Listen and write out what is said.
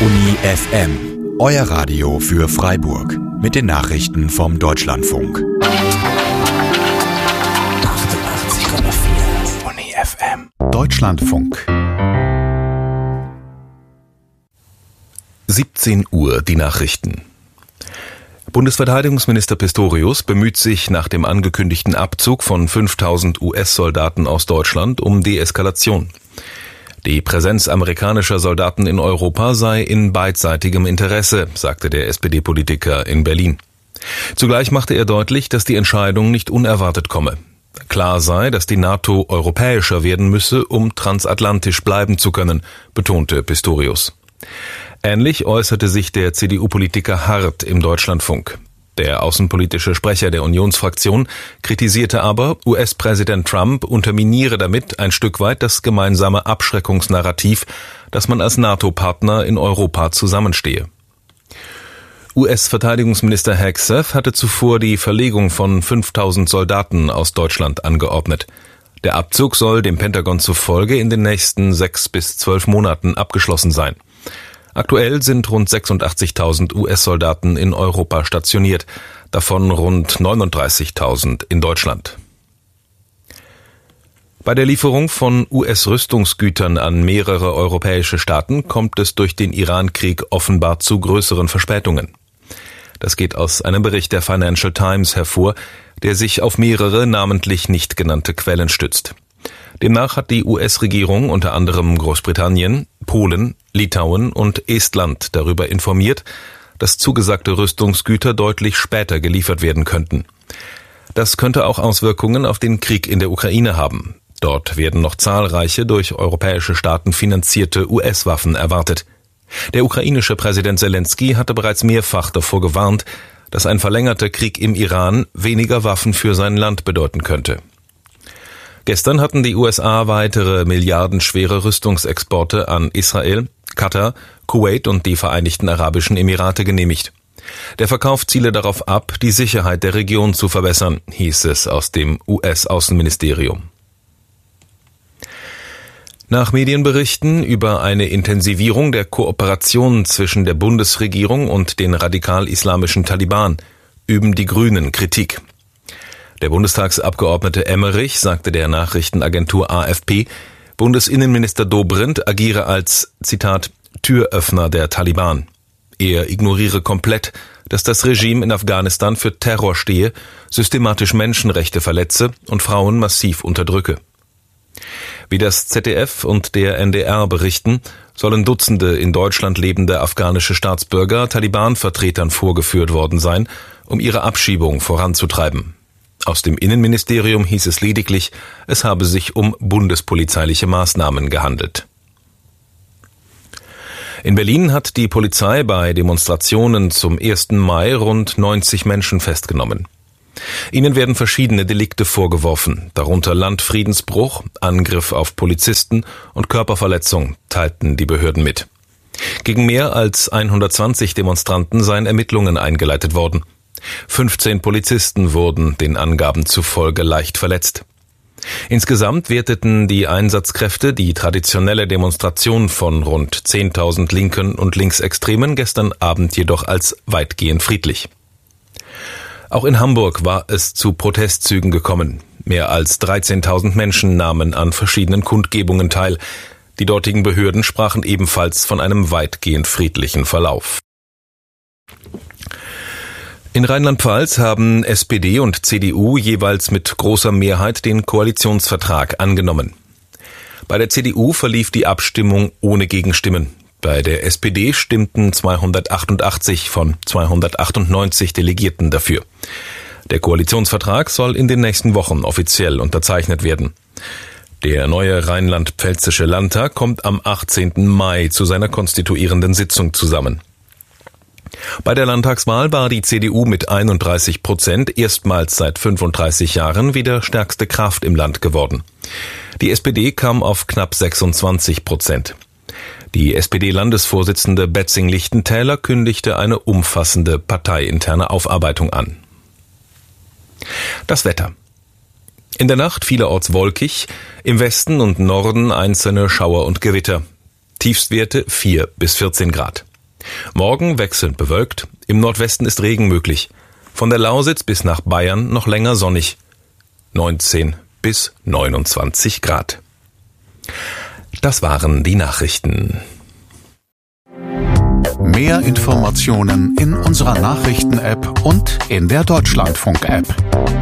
Uni FM, euer Radio für Freiburg. Mit den Nachrichten vom Deutschlandfunk. 88,4 Uni FM. Deutschlandfunk. 17 Uhr die Nachrichten. Bundesverteidigungsminister Pistorius bemüht sich nach dem angekündigten Abzug von 5000 US-Soldaten aus Deutschland um Deeskalation. Die Präsenz amerikanischer Soldaten in Europa sei in beidseitigem Interesse, sagte der SPD-Politiker in Berlin. Zugleich machte er deutlich, dass die Entscheidung nicht unerwartet komme. Klar sei, dass die NATO europäischer werden müsse, um transatlantisch bleiben zu können, betonte Pistorius. Ähnlich äußerte sich der CDU-Politiker Hart im Deutschlandfunk. Der außenpolitische Sprecher der Unionsfraktion kritisierte aber, US-Präsident Trump unterminiere damit ein Stück weit das gemeinsame Abschreckungsnarrativ, dass man als NATO-Partner in Europa zusammenstehe. US-Verteidigungsminister Hegseth hatte zuvor die Verlegung von 5000 Soldaten aus Deutschland angeordnet. Der Abzug soll dem Pentagon zufolge in den nächsten 6 bis 12 Monaten abgeschlossen sein. Aktuell sind rund 86.000 US-Soldaten in Europa stationiert, davon rund 39.000 in Deutschland. Bei der Lieferung von US-Rüstungsgütern an mehrere europäische Staaten kommt es durch den Iran-Krieg offenbar zu größeren Verspätungen. Das geht aus einem Bericht der Financial Times hervor, der sich auf mehrere namentlich nicht genannte Quellen stützt. Demnach hat die US-Regierung unter anderem Großbritannien, Polen, Litauen und Estland darüber informiert, dass zugesagte Rüstungsgüter deutlich später geliefert werden könnten. Das könnte auch Auswirkungen auf den Krieg in der Ukraine haben. Dort werden noch zahlreiche durch europäische Staaten finanzierte US-Waffen erwartet. Der ukrainische Präsident Zelensky hatte bereits mehrfach davor gewarnt, dass ein verlängerter Krieg im Iran weniger Waffen für sein Land bedeuten könnte. Gestern hatten die USA weitere milliardenschwere Rüstungsexporte an Israel, Katar, Kuwait und die Vereinigten Arabischen Emirate genehmigt. Der Verkauf ziele darauf ab, die Sicherheit der Region zu verbessern, hieß es aus dem US-Außenministerium. Nach Medienberichten über eine Intensivierung der Kooperation zwischen der Bundesregierung und den radikal-islamischen Taliban üben die Grünen Kritik. Der Bundestagsabgeordnete Emmerich sagte der Nachrichtenagentur AFP, Bundesinnenminister Dobrindt agiere als, Zitat, Türöffner der Taliban. Er ignoriere komplett, dass das Regime in Afghanistan für Terror stehe, systematisch Menschenrechte verletze und Frauen massiv unterdrücke. Wie das ZDF und der NDR berichten, sollen Dutzende in Deutschland lebende afghanische Staatsbürger Taliban-Vertretern vorgeführt worden sein, um ihre Abschiebung voranzutreiben. Aus dem Innenministerium hieß es lediglich, es habe sich um bundespolizeiliche Maßnahmen gehandelt. In Berlin hat die Polizei bei Demonstrationen zum 1. Mai rund 90 Menschen festgenommen. Ihnen werden verschiedene Delikte vorgeworfen, darunter Landfriedensbruch, Angriff auf Polizisten und Körperverletzung, teilten die Behörden mit. Gegen mehr als 120 Demonstranten seien Ermittlungen eingeleitet worden. 15 Polizisten wurden den Angaben zufolge leicht verletzt. Insgesamt werteten die Einsatzkräfte die traditionelle Demonstration von rund 10.000 Linken und Linksextremen gestern Abend jedoch als weitgehend friedlich. Auch in Hamburg war es zu Protestzügen gekommen. Mehr als 13.000 Menschen nahmen an verschiedenen Kundgebungen teil. Die dortigen Behörden sprachen ebenfalls von einem weitgehend friedlichen Verlauf. In Rheinland-Pfalz haben SPD und CDU jeweils mit großer Mehrheit den Koalitionsvertrag angenommen. Bei der CDU verlief die Abstimmung ohne Gegenstimmen. Bei der SPD stimmten 288 von 298 Delegierten dafür. Der Koalitionsvertrag soll in den nächsten Wochen offiziell unterzeichnet werden. Der neue rheinland-pfälzische Landtag kommt am 18. Mai zu seiner konstituierenden Sitzung zusammen. Bei der Landtagswahl war die CDU mit 31% erstmals seit 35 Jahren wieder stärkste Kraft im Land geworden. Die SPD kam auf knapp 26%. Die SPD-Landesvorsitzende Betzing-Lichtentäler kündigte eine umfassende parteiinterne Aufarbeitung an. Das Wetter. In der Nacht vielerorts wolkig, im Westen und Norden einzelne Schauer und Gewitter. Tiefstwerte 4 bis 14 Grad. Morgen wechselnd bewölkt, im Nordwesten ist Regen möglich. Von der Lausitz bis nach Bayern noch länger sonnig. 19 bis 29 Grad. Das waren die Nachrichten. Mehr Informationen in unserer Nachrichten-App und in der Deutschlandfunk-App.